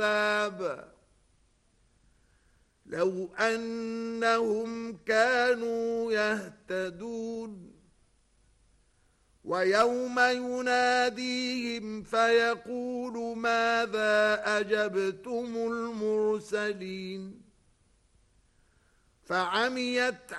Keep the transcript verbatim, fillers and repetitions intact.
عذابا لو أنهم كانوا يهتدون ويوم يناديهم فيقول ماذا أجبتم المرسلين فعميت